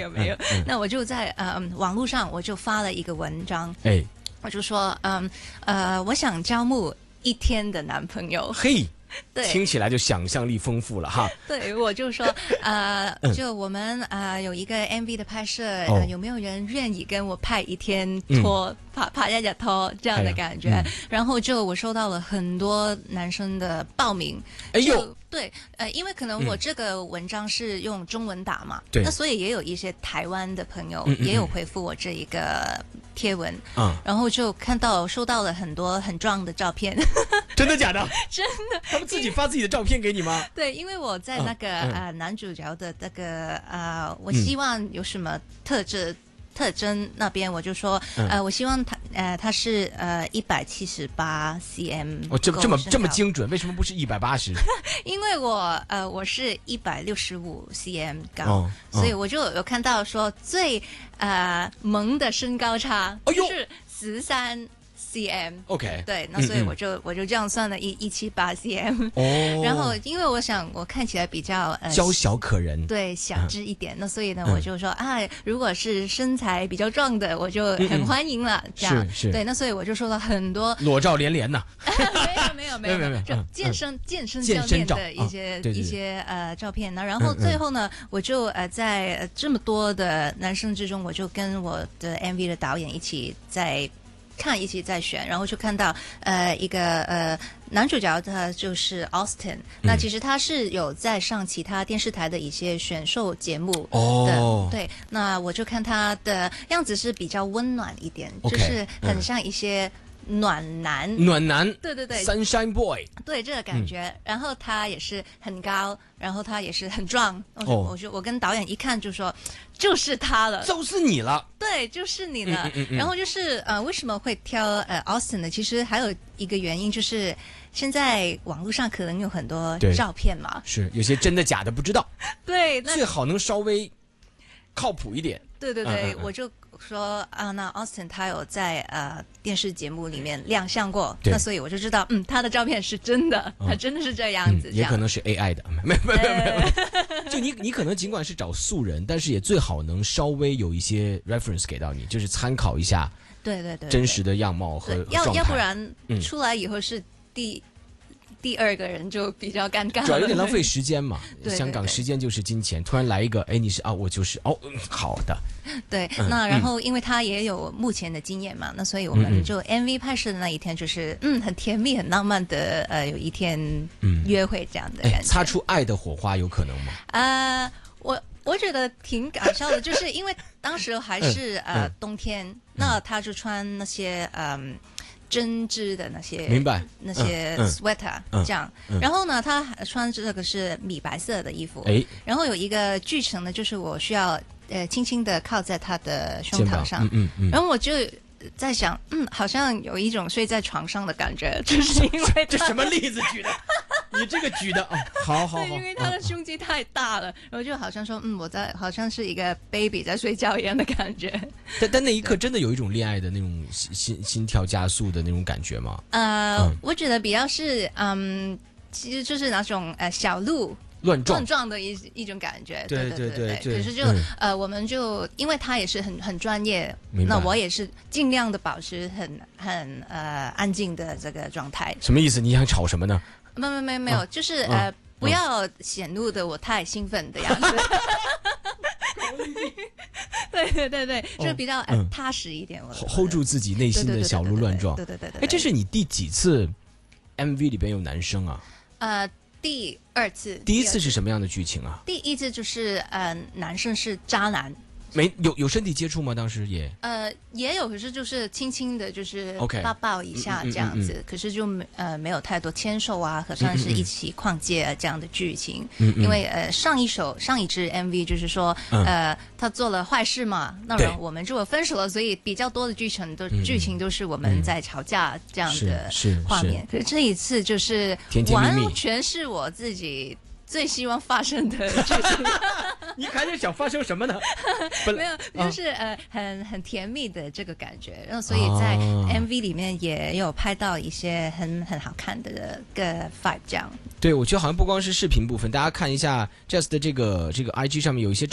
有，那我就在网络上我就发了一个文章，我就说我想招募1天的男朋友。 嘿。 对， 听起来就想象力丰富了哈。 对，我就说就我们有一个 MV 的拍摄，有没有人愿意跟我拍1天拖，拍一日拖这样的感觉？然后就我收到了很多男生的报名。哎呦，对，因为可能我这个文章是用中文打嘛，那所以也有一些台湾的朋友也有回复我这一个贴文，然后就收到了很多很壮的照片。 真的假的？ 真的， 他们自己发自己的照片给你吗？ 对，因为我在那个男主角的那个我希望有什么特征那边，我就说我希望他是178cm。 哦，这么精准，为什么不是180？ 因为我是165cm 高，所以我就有看到说最萌的身高差就是13cm。OK， 对，那所以我就这样算了178cm。然后因为我想我看起来比较娇小可人， 对，小只一点，那所以呢我就说如果是身材比较壮的，我就很欢迎了。这样是对，那所以我就收到很多裸照连连呐。 没有，就健身教练的一些照片呢。然后最后呢，我就在这么多的男生之中，我就跟我的 MV 的导演一起在选，然后就看到一个男主角他就是 Austin，那其实他是有在上其他电视台的一些选秀节目的，对，那我就看他的样子是比较温暖一点，就是很像一些暖男，对 ，Sunshine Boy， 对这个感觉。然后他也是很高，然后他也是很壮。我跟导演一看就说，就是他了， 就是你了， 对，就是你了。然后就是为什么会挑Austin 呢？其实还有一个原因就是，现在网络上可能有很多照片嘛， 是有些真的假的不知道。 对， 最好能稍微靠谱一点。 对，我就说那 Austin 他有在电视节目里面亮相过，那所以我就知道，他的照片是真的，他真的是这样子， 也可能是 AI 的，没有。就你可能尽管是找素人，但是也最好能稍微有一些 reference 给到你，就是参考一下， 对， 真实的样貌和状态， 要不然出来以后是第二个人就比较尴尬， 主要有点浪费时间嘛。香港时间就是金钱，突然来一个，你是我就是好的。 对，那然后因为他也有目前的经验嘛，那所以我们就 MV 拍摄的那一天就是很甜蜜很浪漫的有一天约会这样的感觉。 擦出爱的火花有可能吗？ 我觉得挺搞笑的，就是因为当时还是冬天，那他就穿那些针织的那些， 明白？ 那些 sweater 这样，然后呢，他穿这个是米白色的衣服，然后有一个剧情呢，就是我需要轻轻的靠在他的胸膛上，然后我就在想，好像有一种睡在床上的感觉，就是因为这什么例子举的？你这个举的好， 对，因为他的胸肌太大了，然后就好像说，我在好像是一个 baby 在睡觉一样的感觉。 但那一刻真的有一种恋爱的那种心跳加速的那种感觉吗？ 我觉得比较是其实就是那种小鹿乱撞的一种感觉。对。可是就我们就因为他也是很专业，那我也是尽量的保持很安静的这个状态。 什么意思？你想吵什么呢？ 没有，就是不要显露的我太兴奋的样子。对，就比较踏实一点。 hold 住自己内心的小鹿乱撞。 对。 这是你第几次 MV 里边有男生啊？ 第2次。 第一次是什么样的剧情啊？ 第一次就是男生是渣男。 有身体接触吗？当时也有，可是就是轻轻的，就是抱一下这样子，可是就没有太多牵手啊，好像是一起逛街这样的剧情。因为上一支 MV 就是说他做了坏事嘛，那我们就分手了，所以比较多的剧情都是我们在吵架这样的画面。可是这一次就是完全是我自己最希望发生的剧情。 你还在想发生什么呢？ 没有，就是很甜蜜的这个感觉，然后所以在 MV 里面也有拍到一些很好看的个 vibe 这样。 对，我觉得好像不光是视频部分，大家看一下 Jess 的这个 IG 上面有一些